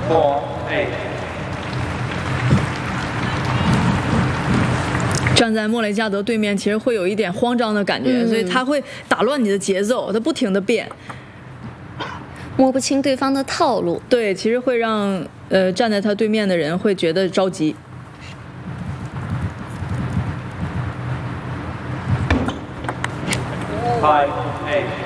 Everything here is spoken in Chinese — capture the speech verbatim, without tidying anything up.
four, eight。 站在莫雷加德对面，其实会有一点慌张的感觉， 嗯、 所以他会打乱你的节奏，他不停的变， 摸不清对方的套路。 对，其实会让呃站在他对面的人会觉得着急。 Five, eight。